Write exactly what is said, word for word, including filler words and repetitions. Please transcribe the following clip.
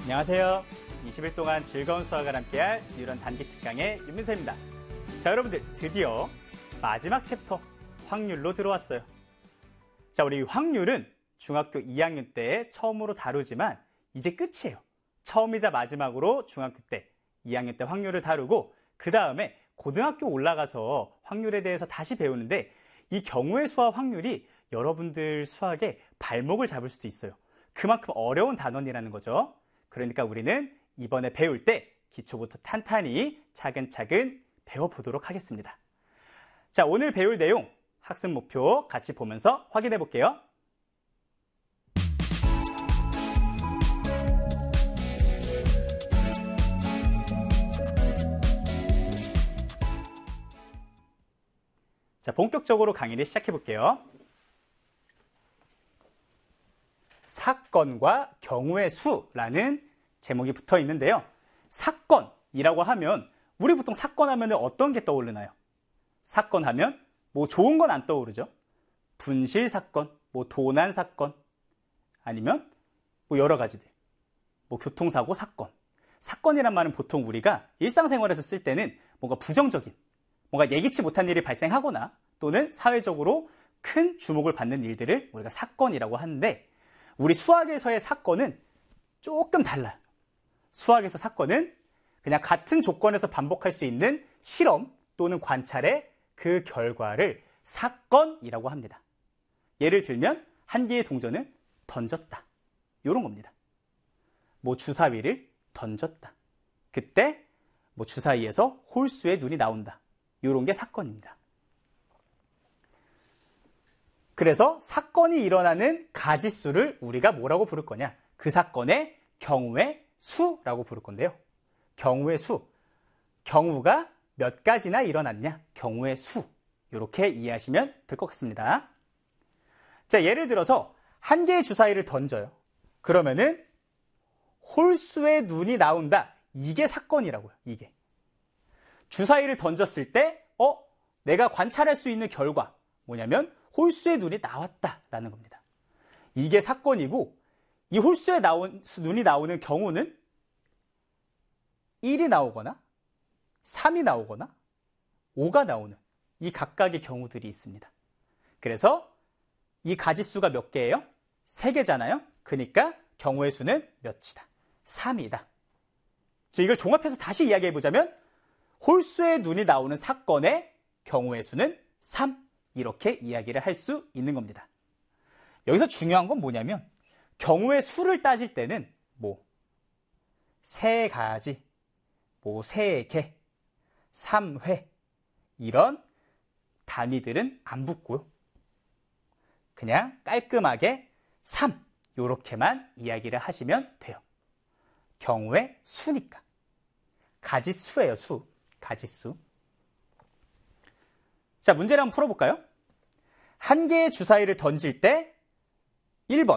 안녕하세요. 이십 일 동안 즐거운 수학을 함께할 뉴런 단기 특강의 윤민서입니다. 자, 여러분들 드디어 마지막 챕터 확률로 들어왔어요. 자, 우리 확률은 중학교 이 학년 때 처음으로 다루지만 이제 끝이에요. 처음이자 마지막으로 중학교 때 이 학년 때 확률을 다루고 그 다음에 고등학교 올라가서 확률에 대해서 다시 배우는데 이 경우의 수와 확률이 여러분들 수학에 발목을 잡을 수도 있어요. 그만큼 어려운 단원이라는 거죠. 그러니까 우리는 이번에 배울 때 기초부터 탄탄히 차근차근 배워보도록 하겠습니다. 자, 오늘 배울 내용 학습 목표 같이 보면서 확인해 볼게요. 자, 본격적으로 강의를 시작해 볼게요. 사건과 경우의 수라는 제목이 붙어 있는데요. 사건이라고 하면 우리 보통 사건 하면 어떤 게 떠오르나요? 사건 하면 뭐 좋은 건 안 떠오르죠. 분실 사건, 뭐 도난 사건, 아니면 뭐 여러 가지들. 뭐 교통사고 사건. 사건이란 말은 보통 우리가 일상생활에서 쓸 때는 뭔가 부정적인, 뭔가 예기치 못한 일이 발생하거나 또는 사회적으로 큰 주목을 받는 일들을 우리가 사건이라고 하는데 우리 수학에서의 사건은 조금 달라요. 수학에서 사건은 그냥 같은 조건에서 반복할 수 있는 실험 또는 관찰의 그 결과를 사건이라고 합니다. 예를 들면 한 개의 동전을 던졌다. 이런 겁니다. 뭐 주사위를 던졌다. 그때 뭐 주사위에서 홀수의 눈이 나온다. 이런 게 사건입니다. 그래서 사건이 일어나는 가지수를 우리가 뭐라고 부를 거냐? 그 사건의 경우의 수라고 부를 건데요. 경우의 수. 경우가 몇 가지나 일어났냐? 경우의 수. 이렇게 이해하시면 될 것 같습니다. 자, 예를 들어서 한 개의 주사위를 던져요. 그러면은 홀수의 눈이 나온다. 이게 사건이라고요. 이게. 주사위를 던졌을 때 어? 내가 관찰할 수 있는 결과 뭐냐면 홀수의 눈이 나왔다라는 겁니다. 이게 사건이고 이 홀수에 나온, 눈이 나오는 경우는 일이 나오거나 삼이 나오거나 오가 나오는 이 각각의 경우들이 있습니다. 그래서 이 가지수가 몇 개예요? 세 개잖아요. 그러니까 경우의 수는 몇이다? 삼이다. 이걸 종합해서 다시 이야기해보자면 홀수의 눈이 나오는 사건의 경우의 수는 삼. 이렇게 이야기를 할 수 있는 겁니다. 여기서 중요한 건 뭐냐면 경우의 수를 따질 때는 뭐 세 가지, 뭐 세 개, 삼 회 이런 단위들은 안 붙고요. 그냥 깔끔하게 삼 이렇게만 이야기를 하시면 돼요. 경우의 수니까. 가지수예요, 수. 가지수. 자, 문제를 한번 풀어볼까요? 한 개의 주사위를 던질 때 일 번